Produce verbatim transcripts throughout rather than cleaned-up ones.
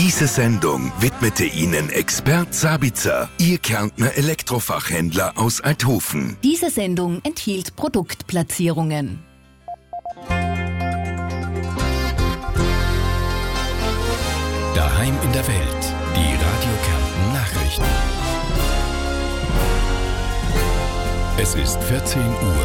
Diese Sendung widmete Ihnen Expert Sabitzer, Ihr Kärntner Elektrofachhändler aus Althofen. Diese Sendung enthielt Produktplatzierungen. Daheim in der Welt, die Radio Kärnten Nachrichten. Es ist vierzehn Uhr.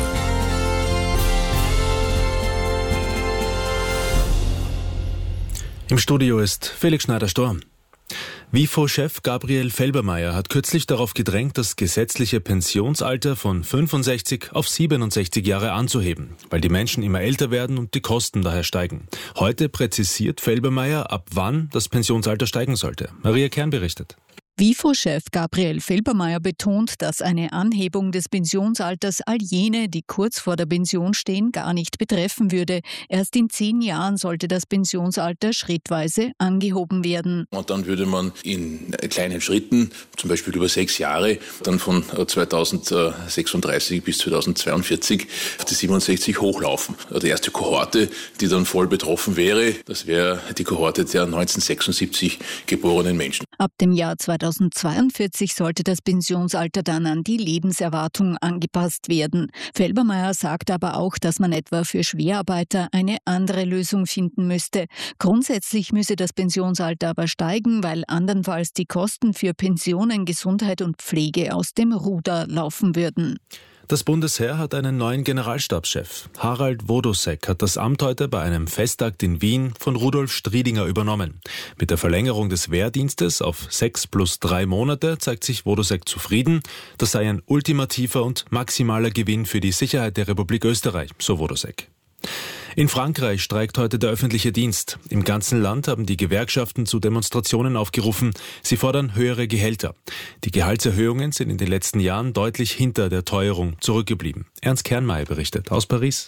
Im Studio ist Felix Schneider-Storm. WIFO-Chef Gabriel Felbermayr hat kürzlich darauf gedrängt, das gesetzliche Pensionsalter von fünfundsechzig auf siebenundsechzig Jahre anzuheben, weil die Menschen immer älter werden und die Kosten daher steigen. Heute präzisiert Felbermayr, ab wann das Pensionsalter steigen sollte. Maria Kern berichtet. WIFO-Chef Gabriel Felbermayr betont, dass eine Anhebung des Pensionsalters all jene, die kurz vor der Pension stehen, gar nicht betreffen würde. Erst in zehn Jahren sollte das Pensionsalter schrittweise angehoben werden. Und dann würde man in kleinen Schritten, zum Beispiel über sechs Jahre, dann von zweitausendsechsunddreißig bis zweitausendzweiundvierzig auf die siebenundsechzig hochlaufen. Die erste Kohorte, die dann voll betroffen wäre, das wäre die Kohorte der neunzehnhundertsechsundsiebzig geborenen Menschen. Ab dem Jahr zweitausendzweiundvierzig sollte das Pensionsalter dann an die Lebenserwartung angepasst werden. Felbermayr sagt aber auch, dass man etwa für Schwerarbeiter eine andere Lösung finden müsste. Grundsätzlich müsse das Pensionsalter aber steigen, weil andernfalls die Kosten für Pensionen, Gesundheit und Pflege aus dem Ruder laufen würden. Das Bundesheer hat einen neuen Generalstabschef. Harald Wodosek hat das Amt heute bei einem Festakt in Wien von Rudolf Striedinger übernommen. Mit der Verlängerung des Wehrdienstes auf sechs plus drei Monate zeigt sich Wodosek zufrieden. Das sei ein ultimativer und maximaler Gewinn für die Sicherheit der Republik Österreich, so Wodosek. In Frankreich streikt heute der öffentliche Dienst. Im ganzen Land haben die Gewerkschaften zu Demonstrationen aufgerufen. Sie fordern höhere Gehälter. Die Gehaltserhöhungen sind in den letzten Jahren deutlich hinter der Teuerung zurückgeblieben. Ernst Kernmeier berichtet aus Paris.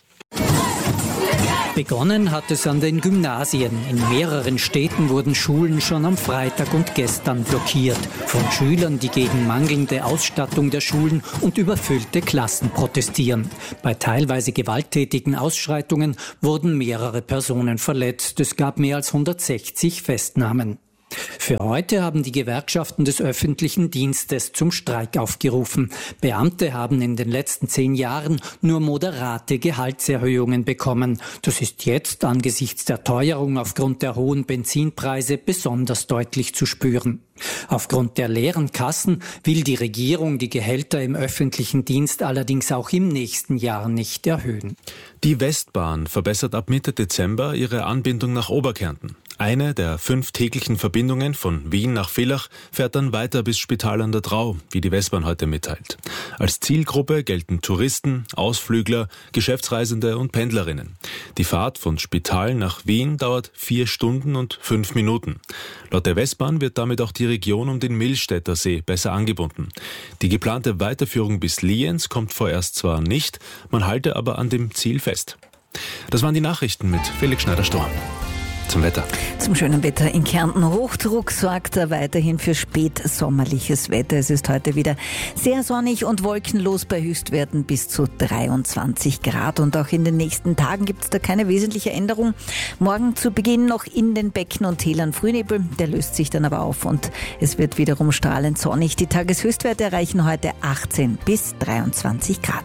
Begonnen hat es an den Gymnasien. In mehreren Städten wurden Schulen schon am Freitag und gestern blockiert. Von Schülern, die gegen mangelnde Ausstattung der Schulen und überfüllte Klassen protestieren. Bei teilweise gewalttätigen Ausschreitungen wurden mehrere Personen verletzt. Es gab mehr als hundertsechzig Festnahmen. Für heute haben die Gewerkschaften des öffentlichen Dienstes zum Streik aufgerufen. Beamte haben in den letzten zehn Jahren nur moderate Gehaltserhöhungen bekommen. Das ist jetzt angesichts der Teuerung aufgrund der hohen Benzinpreise besonders deutlich zu spüren. Aufgrund der leeren Kassen will die Regierung die Gehälter im öffentlichen Dienst allerdings auch im nächsten Jahr nicht erhöhen. Die Westbahn verbessert ab Mitte Dezember ihre Anbindung nach Oberkärnten. Eine der fünf täglichen Verbindungen von Wien nach Villach fährt dann weiter bis Spital an der Drau, wie die Westbahn heute mitteilt. Als Zielgruppe gelten Touristen, Ausflügler, Geschäftsreisende und Pendlerinnen. Die Fahrt von Spital nach Wien dauert vier Stunden und fünf Minuten. Laut der Westbahn wird damit auch die Region um den Millstätter See besser angebunden. Die geplante Weiterführung bis Lienz kommt vorerst zwar nicht, man halte aber an dem Ziel fest. Das waren die Nachrichten mit Felix Schneider-Storm. Zum Wetter. Zum schönen Wetter in Kärnten. Hochdruck sorgt weiterhin für spätsommerliches Wetter. Es ist heute wieder sehr sonnig und wolkenlos bei Höchstwerten bis zu dreiundzwanzig Grad. Und auch in den nächsten Tagen gibt es da keine wesentliche Änderung. Morgen zu Beginn noch in den Becken und Tälern Frühnebel. Der löst sich dann aber auf und es wird wiederum strahlend sonnig. Die Tageshöchstwerte erreichen heute achtzehn bis dreiundzwanzig Grad.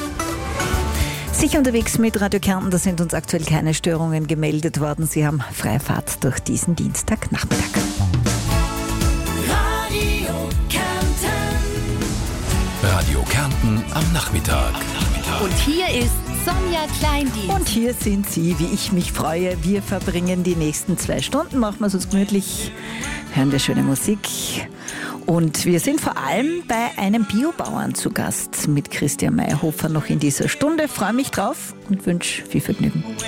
Sicher unterwegs mit Radio Kärnten, da sind uns aktuell keine Störungen gemeldet worden. Sie haben Freifahrt durch diesen Dienstagnachmittag. Radio Kärnten. Radio Kärnten am Nachmittag. Und hier ist Sonja Kleindienst. Und hier sind Sie, wie ich mich freue. Wir verbringen die nächsten zwei Stunden, machen wir es uns gemütlich, hören wir schöne Musik. Und wir sind vor allem bei einem Biobauern zu Gast mit Christian Meyerhofer noch in dieser Stunde. Freue mich drauf und wünsche viel Vergnügen.